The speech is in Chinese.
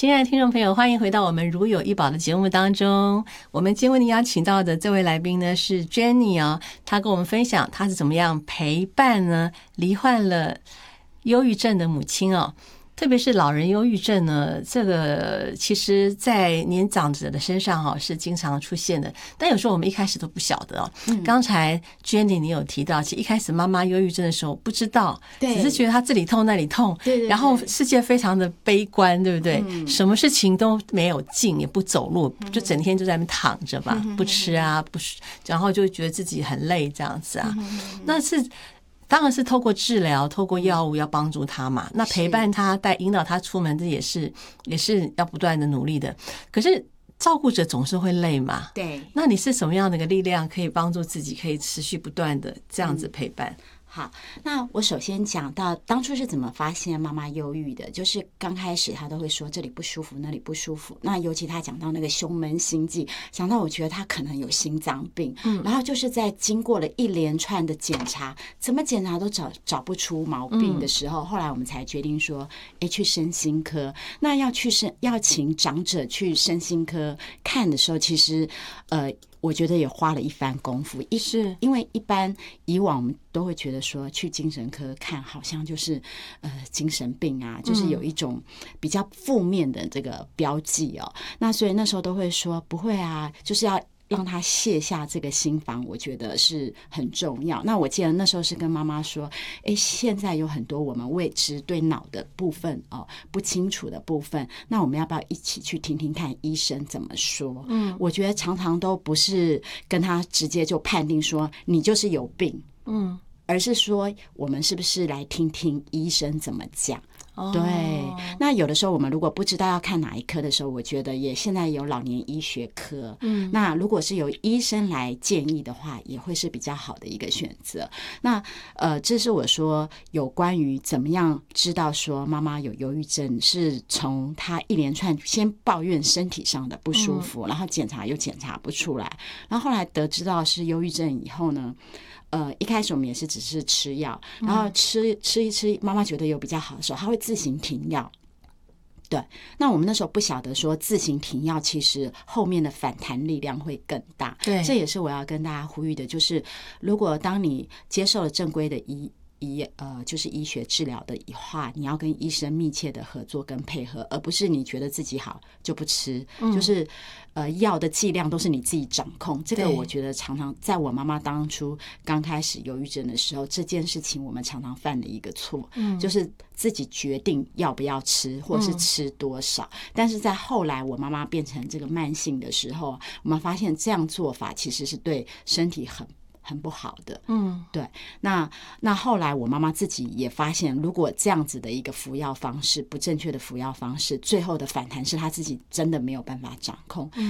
亲爱的听众朋友，欢迎回到我们如有医宝的节目当中。我们今天为您邀请到的这位来宾呢是 Jenny 哦，她跟我们分享她是怎么样陪伴呢罹患了忧郁症的母亲哦。特别是老人忧郁症呢，这个其实在年长者的身上是经常出现的，但有时候我们一开始都不晓得哦。刚才 Jenny 你有提到，其实一开始妈妈忧郁症的时候不知道，只是觉得她这里痛那里痛，然后世界非常的悲观，对不对？什么事情都没有劲，也不走路，就整天就在那边躺着吧，不吃啊，然后就觉得自己很累这样子啊。那是当然是透过治疗，透过药物要帮助他嘛。那陪伴他，引导他出门，这也是要不断的努力的。可是照顾者总是会累嘛。 对。 那你是什么样的一个力量，可以帮助自己，可以持续不断的这样子陪伴？ 好，那我首先讲到当初是怎么发现妈妈忧郁的，就是刚开始她都会说这里不舒服那里不舒服，那尤其她讲到那个胸闷心悸，想到我觉得她可能有心脏病，然后就是在经过了一连串的检查，怎么检查都找不出毛病的时候，后来我们才决定说去身心科。那要请长者去身心科看的时候，其实我觉得也花了一番功夫，是因为一般以往我们都会觉得说去精神科看好像就是精神病啊，就是有一种比较负面的这个标记哦。那所以那时候都会说不会啊，就是要让他卸下这个心防，我觉得是很重要。那我记得那时候是跟妈妈说，现在有很多我们未知对脑的部分不清楚的部分，那我们要不要一起去听听看医生怎么说？我觉得常常都不是跟他直接就判定说你就是有病，而是说我们是不是来听听医生怎么讲。对，那有的时候我们如果不知道要看哪一科的时候，我觉得现在有老年医学科，那如果是由医生来建议的话，也会是比较好的一个选择。那这是我说有关于怎么样知道说妈妈有忧郁症，是从她一连串先抱怨身体上的不舒服，然后检查又检查不出来，然后后来得知到是忧郁症以后呢，一开始我们也是只是吃药，然后吃一吃，妈妈觉得有比较好的时候，她会自行停药。对，那我们那时候不晓得说自行停药，其实后面的反弹力量会更大。 对， 这也是我要跟大家呼吁的，就是如果当你接受了正规的就是医学治疗的话，你要跟医生密切的合作跟配合，而不是你觉得自己好就不吃，就是药的剂量都是你自己掌控。这个我觉得常常在我妈妈当初刚开始忧郁症的时候，这件事情我们常常犯的一个错，就是自己决定要不要吃或是吃多少，但是在后来我妈妈变成这个慢性的时候，我们发现这样做法其实是对身体很不好的。对。那后来我妈妈自己也发现，如果这样子的一个服药方式，不正确的服药方式，最后的反弹是她自己真的没有办法掌控。